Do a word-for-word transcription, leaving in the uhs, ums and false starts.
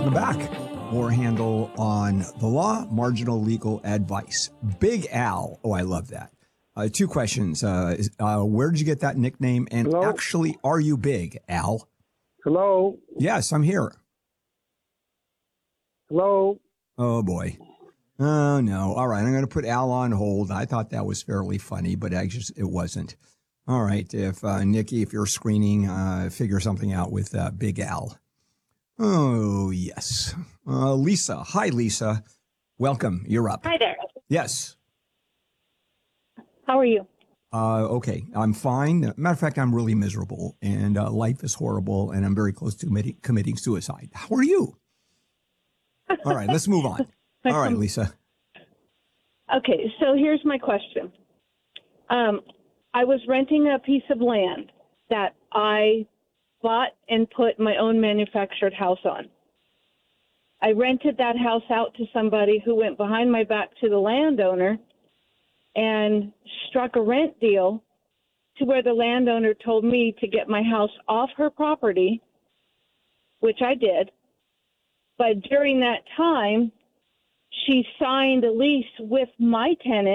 Welcome back. More Handle on the law, marginal legal advice. Big Al. Oh, I love that. Uh, two questions. Uh, is, uh, where did you get that nickname? And Hello? actually, are you big, Al? Hello? Yes, I'm here. Hello? Oh, boy. Oh, no. All right. I'm going to put Al on hold. I thought that was fairly funny, but I just, it wasn't. All right. If uh, Nikki, if you're screening, uh, figure something out with uh, Big Al. Oh, yes. Uh, Lisa. Hi, Lisa. Welcome. You're up. Hi there. Yes. How are you? Uh, okay. I'm fine. Matter of fact, I'm really miserable, and uh, life is horrible, and I'm very close to committing, committing suicide. How are you? All right. Let's move on. All right, Lisa. Okay, so here's my question. Um, I was renting a piece of land that I bought and put my own manufactured house on. I rented that house out to somebody who went behind my back to the landowner and struck a rent deal to where the landowner told me to get my house off her property, which I did. But during that time, she signed a lease with my tenant